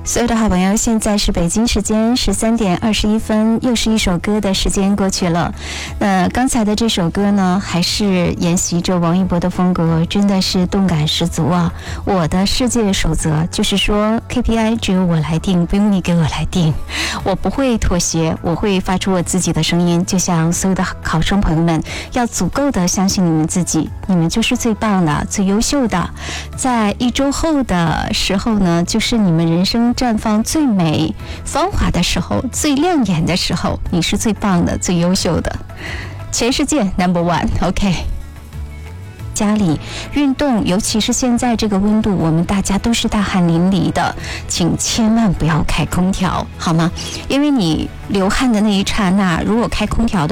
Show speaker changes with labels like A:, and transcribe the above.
A: 所有的好朋友，现在是北京时间13:21，又是一首歌的时间过去了。那刚才的这首歌呢，还是沿袭着王一博的风格，真的是动感十足啊！我的世界守则就是说 ，KPI 只有我来定，不用你给我来定。我不会妥协，我会发出我自己的声音。就像所有的考生朋友们，要足够的相信你们自己，你们就是最棒的、最优秀的。在1周后的时候呢，就是你们人生绽放最美芳华的时候，最亮眼的时候，你是最棒的、最优秀的，全世界 No.1。OK。家里运动，尤其是现在这个温度，我们大家都是大汗淋漓的，请千万不要开空调，好吗？因为你流汗的那一刹那，如果开空调的